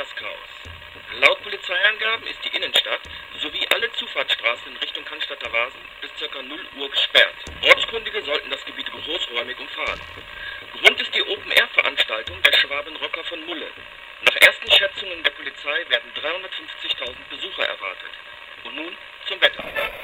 Verkehrschaos. Laut Polizeiangaben ist die Innenstadt sowie alle Zufahrtsstraßen in Richtung Cannstatter Vasen bis ca. 0 Uhr gesperrt. Ortskundige sollten das Gebiet großräumig umfahren. Grund ist die Open-Air-Veranstaltung der Schwabenrocker von Mulle. Nach ersten Schätzungen der Polizei werden 350.000 Besucher erwartet. Und nun zum Wetter.